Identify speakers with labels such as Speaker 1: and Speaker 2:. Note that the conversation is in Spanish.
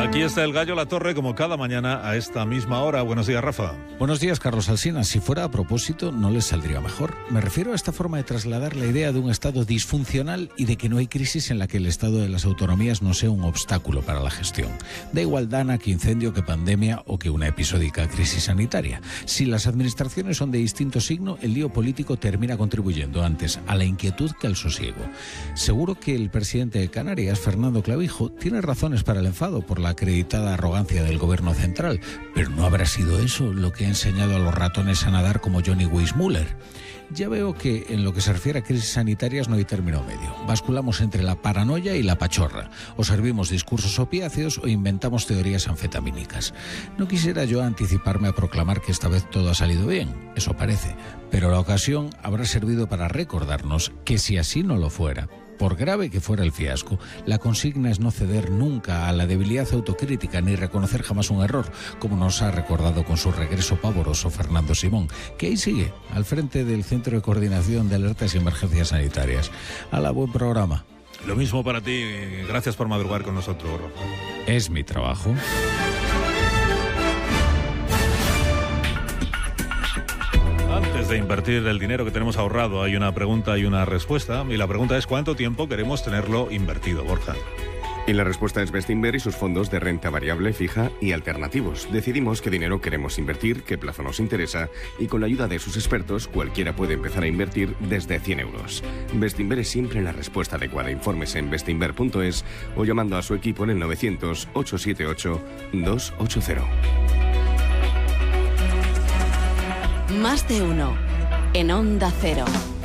Speaker 1: Aquí está el Gallo La Torre, como cada mañana a esta misma hora. Buenos días, Rafa.
Speaker 2: Buenos días, Carlos Alsina. Si fuera a propósito, no les saldría mejor. Me refiero a esta forma de trasladar la idea de un Estado disfuncional y de que no hay crisis en la que el Estado de las autonomías no sea un obstáculo para la gestión. Da igual dana que incendio, que pandemia o que una episódica crisis sanitaria. Si las administraciones son de distinto signo, el lío político termina contribuyendo antes a la inquietud que al sosiego. Seguro que el presidente de Canarias, Fernando Clavijo, tiene razones para el enfado por la acreditada arrogancia del gobierno central, pero no habrá sido eso lo que ha enseñado a los ratones a nadar como Johnny Weissmuller. Ya veo que en lo que se refiere a crisis sanitarias no hay término medio. Basculamos entre la paranoia y la pachorra. O servimos discursos opiáceos o inventamos teorías anfetamínicas. No quisiera yo anticiparme a proclamar que esta vez todo ha salido bien, eso parece, pero la ocasión habrá servido para recordarnos que si así no lo fuera, por grave que fuera el fiasco, la consigna es no ceder nunca a la debilidad autocrítica ni reconocer jamás un error, como nos ha recordado con su regreso pavoroso Fernando Simón, que ahí sigue, al frente del Centro de Coordinación de Alertas y Emergencias Sanitarias. ¡Hala, buen programa!
Speaker 1: Lo mismo para ti. Gracias por madrugar con nosotros, Rafa.
Speaker 2: Es mi trabajo.
Speaker 1: Antes de invertir el dinero que tenemos ahorrado, hay una pregunta y una respuesta. Y la pregunta es: ¿cuánto tiempo queremos tenerlo invertido, Borja?
Speaker 3: Y la respuesta es Bestinver y sus fondos de renta variable, fija y alternativos. Decidimos qué dinero queremos invertir, qué plazo nos interesa, y con la ayuda de sus expertos, cualquiera puede empezar a invertir desde 100 euros. Bestinver es siempre la respuesta adecuada. Informes en bestinver.es o llamando a su equipo en el 900-878-280.
Speaker 4: Más de uno en Onda Cero.